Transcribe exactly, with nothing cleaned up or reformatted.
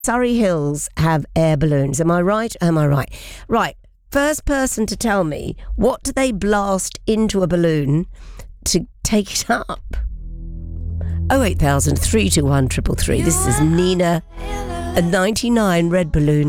Surrey Hills have air balloons. Am I right? Am I right? Right. First person to tell me, what do they blast into a balloon to take it up? oh eight thousand, three two one, three three three. This is Nina, a ninety-nine red balloon.